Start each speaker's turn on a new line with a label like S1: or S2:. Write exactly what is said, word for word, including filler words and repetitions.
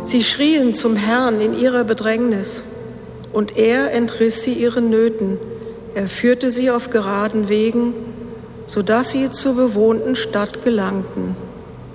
S1: Sie schrien zum Herrn in ihrer Bedrängnis, und er entriss sie ihren Nöten. Er führte sie auf geraden Wegen, sodass sie zur bewohnten Stadt gelangten.